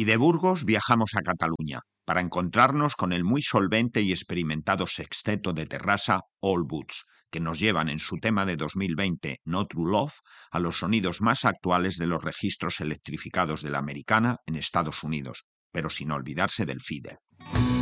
Y de Burgos viajamos a Cataluña para encontrarnos con el muy solvente y experimentado sexteto de Terrassa All Boots, que nos llevan en su tema de 2020, No True Love, a los sonidos más actuales de los registros electrificados de la americana en Estados Unidos, pero sin olvidarse del fiddle.